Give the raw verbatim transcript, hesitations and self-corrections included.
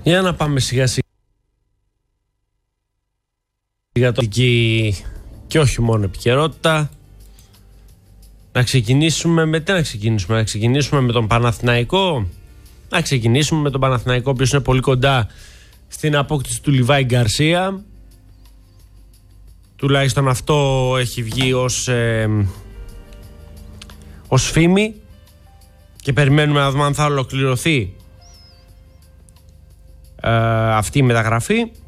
Για να πάμε σιγά σιγά για το και όχι μόνο επικαιρότητα. Να ξεκινήσουμε με τι να ξεκινήσουμε, να ξεκινήσουμε με τον Παναθηναϊκό. Να ξεκινήσουμε με τον Παναθηναϊκό, ο οποίος είναι πολύ κοντά στην απόκτηση του Λιβάη Γκαρσία. Τουλάχιστον αυτό έχει βγει ως, ε, ως φήμη και περιμένουμε να δούμε αν θα ολοκληρωθεί ε, αυτή η μεταγραφή.